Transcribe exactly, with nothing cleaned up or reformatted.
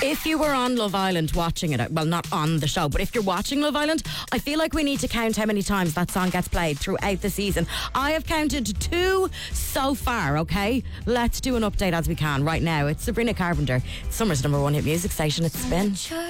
If you were on Love Island watching it, well, not on the show, but if you're watching Love Island, I feel like we need to count how many times that song gets played throughout the season. I have counted two so far, okay? Let's do an update as we can right now. It's Sabrina Carpenter. It's Summer's number one hit music station. It's Spin.